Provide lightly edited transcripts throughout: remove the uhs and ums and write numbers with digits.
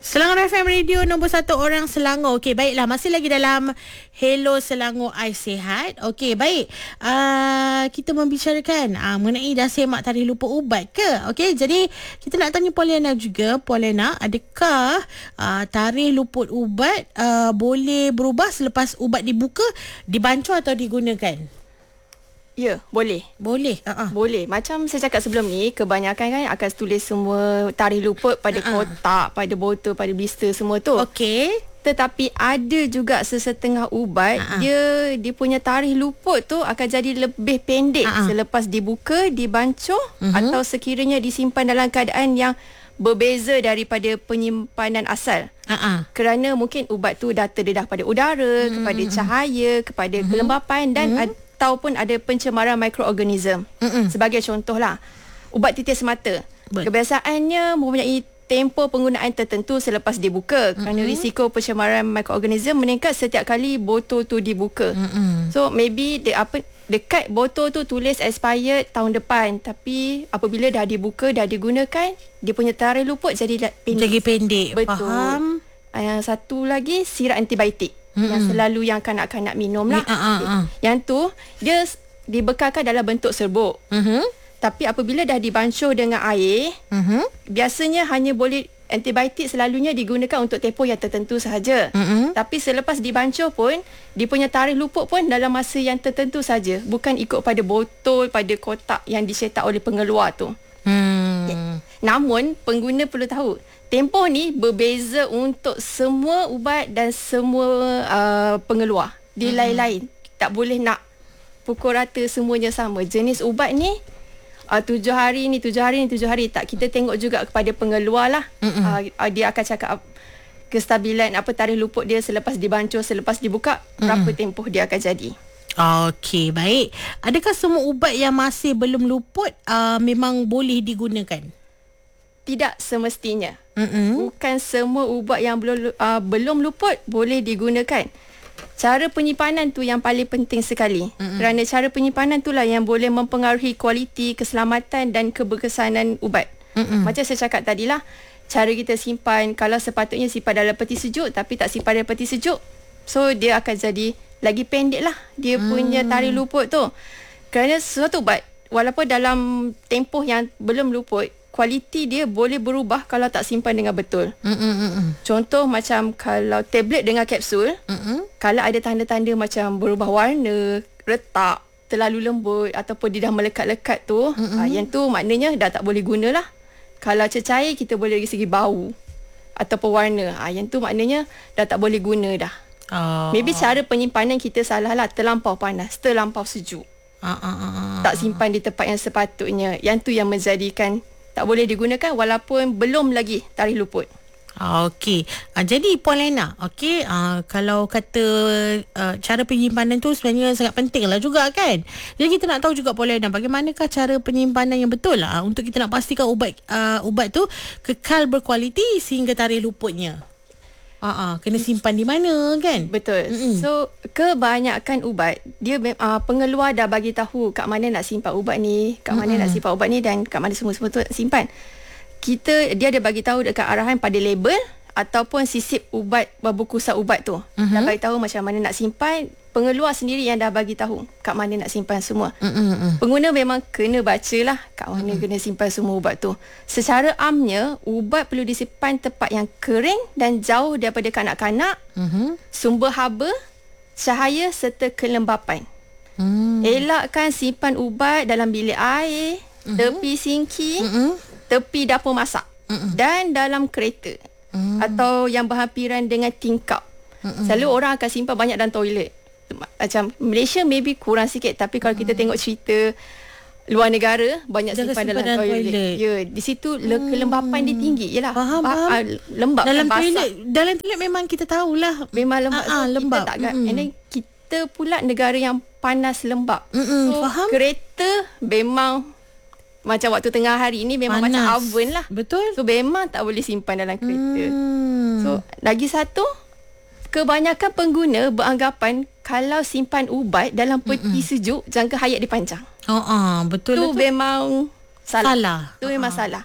Selangor FM Radio nombor 1 orang Selangor. Okey, baiklah. Masih lagi dalam Hello Selangor I Sihat. Okey, baik. Kita membicarakan mengenai dah semak tarikh luput ubat ke? Okey, jadi kita nak tanya Poliana juga. Poliana, adakah tarikh luput ubat boleh berubah selepas ubat dibuka, dibancur atau digunakan? Ya, boleh. Boleh. Boleh. Macam saya cakap sebelum ni, kebanyakan kan akan tulis semua tarikh luput pada kotak, pada botol, pada blister semua tu. Okey. Tetapi ada juga sesetengah ubat, dia punya tarikh luput tu akan jadi lebih pendek selepas dibuka, dibancur atau sekiranya disimpan dalam keadaan yang berbeza daripada penyimpanan asal. Kerana mungkin ubat tu dah terdedah pada udara, kepada cahaya, kepada kelembapan dan ataupun ada pencemaran mikroorganism. Sebagai contohlah, ubat titis mata. Kebiasaannya mempunyai tempoh penggunaan tertentu selepas dibuka kerana risiko pencemaran mikroorganism meningkat setiap kali botol tu dibuka. So maybe dekat botol tu tulis expired tahun depan, tapi apabila dah dibuka, dah digunakan, dia punya tarikh luput jadi pendek. Jadi pendek. Betul. Faham. Yang satu lagi, sirap antibiotik. Yang selalu yang kanak-kanak minum lah. Yang tu dia dibekalkan dalam bentuk serbuk. Tapi apabila dah dibancur dengan air, biasanya hanya boleh, antibiotik selalunya digunakan untuk tempoh yang tertentu sahaja. Tapi selepas dibancur pun, dia punya tarikh luput pun dalam masa yang tertentu saja, bukan ikut pada botol, pada kotak yang dicetak oleh pengeluar tu. Namun pengguna perlu tahu, tempoh ni berbeza untuk semua ubat dan semua pengeluar. Dia lain-lain. Tak boleh nak pukul rata semuanya sama. Jenis ubat ni 7 hari ni, 7 hari ni, 7 hari. Tak, kita tengok juga kepada pengeluar lah. Dia akan cakap kestabilan tarikh luput dia selepas dibancur, selepas dibuka, berapa tempoh dia akan jadi. Okey, baik. Adakah semua ubat yang masih belum luput memang boleh digunakan? Tidak semestinya. Bukan semua ubat yang belum luput boleh digunakan. Cara penyimpanan tu yang paling penting sekali. Kerana cara penyimpanan itulah yang boleh mempengaruhi kualiti, keselamatan dan keberkesanan ubat. Macam saya cakap tadilah, cara kita simpan, kalau sepatutnya simpan dalam peti sejuk tapi tak simpan dalam peti sejuk, so dia akan jadi lagi pendek lah dia punya tarikh luput tu. Kerana sesuatu ubat, walaupun dalam tempoh yang belum luput, kualiti dia boleh berubah kalau tak simpan dengan betul. Contoh macam kalau tablet dengan kapsul, kalau ada tanda-tanda macam berubah warna, retak, terlalu lembut ataupun dia dah melekat-lekat tu, yang tu maknanya dah tak boleh gunalah. Kalau cecair, kita boleh dari segi bau ataupun warna, yang tu maknanya dah tak boleh guna dah. Maybe cara penyimpanan kita salah lah, terlampau panas, terlampau sejuk. Tak simpan di tempat yang sepatutnya. Yang tu yang menjadikan tak boleh digunakan walaupun belum lagi tarikh luput. Okey. Jadi Puan Lena, okey, kalau kata cara penyimpanan tu sebenarnya sangat penting lah juga kan. Jadi kita nak tahu juga Puan Lena, bagaimanakah cara penyimpanan yang betul lah untuk kita nak pastikan ubat tu kekal berkualiti sehingga tarikh luputnya. Kena simpan di mana kan? Betul. So kebanyakan ubat dia pengeluar dah bagi tahu kat mana nak simpan ubat ni, kat mana nak simpan ubat ni dan kat mana semua-semua tu nak simpan. Dia ada bagi tahu dekat arahan pada label ataupun sisip ubat, buku sat ubat tu. Dah bagi tahu macam mana nak simpan. Pengeluar sendiri yang dah bagi tahu kat mana nak simpan semua. Pengguna memang kena bacalah kat mana kena simpan semua ubat tu. Secara amnya, ubat perlu disimpan tempat yang kering dan jauh daripada kanak-kanak, sumber haba, cahaya serta kelembapan. Elakkan simpan ubat dalam bilik air, tepi sinki, tepi dapur masak dan dalam kereta atau yang berhampiran dengan tingkap. Selalu orang akan simpan banyak dalam toilet. Macam Malaysia maybe kurang sikit, tapi kalau kita tengok cerita luar negara, banyak simpan dalam toilet. Ya, di situ kelembapan dia tinggi. Yalah, faham. Lembab dalam toilet memang kita tahulah memang lembab. Lembab. Kita tak and then kita pula negara yang panas lembab. So faham. Kereta memang macam waktu tengah hari ni memang panas. Macam oven lah. Betul. So memang tak boleh simpan dalam kereta. So lagi satu, kebanyakan pengguna beranggapan kalau simpan ubat dalam peti sejuk, jangka hayat dia panjang. Betul. Tu memang salah. Tu memang salah.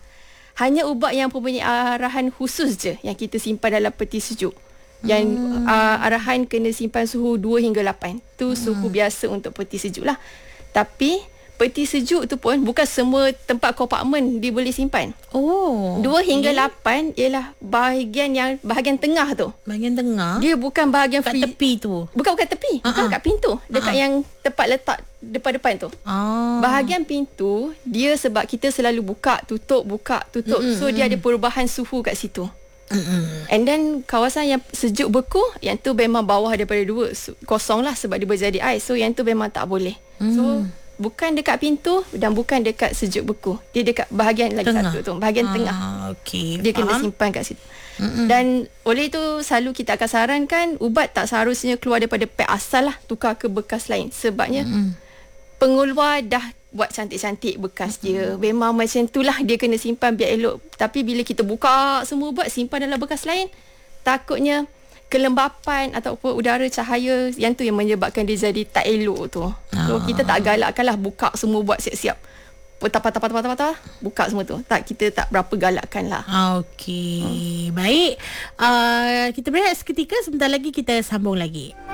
Hanya ubat yang mempunyai arahan khusus je yang kita simpan dalam peti sejuk. Yang arahan kena simpan suhu 2 hingga 8. Tu suhu biasa untuk peti sejuk lah. Tapi peti sejuk tu pun bukan semua tempat kompartmen dia boleh simpan. 2 hingga 8 ialah bahagian tengah tu. Bahagian tengah. Dia bukan bahagian kat tepi tu. Bukan tepi, bukan kat pintu. Dekat yang tempat letak depan-depan tu. Bahagian pintu dia sebab kita selalu buka tutup. So dia ada perubahan suhu kat situ. And then kawasan yang sejuk beku, yang tu memang bawah daripada 2 kosong lah sebab dia berjadi ais. So yang tu memang tak boleh. So bukan dekat pintu dan bukan dekat sejuk beku. Dia dekat bahagian lagi tengah. Satu tu, bahagian tengah. Okey. Dia kena simpan kat situ. Dan oleh itu selalu kita akan sarankan ubat tak seharusnya keluar daripada pek asal lah, tukar ke bekas lain. Sebabnya pengeluar dah buat cantik-cantik bekas dia. Memang macam itulah dia kena simpan biar elok. Tapi bila kita buka semua ubat simpan dalam bekas lain, takutnya kelembapan ataupun udara cahaya yang tu yang menyebabkan dia jadi tak elok tu. So kita tak galakkanlah buka semua ubat siap-siap. Patah, buka semua tu. Tak, kita tak berapa galakkan lah. Okey. Baik. Kita berehat seketika, sebentar lagi kita sambung lagi.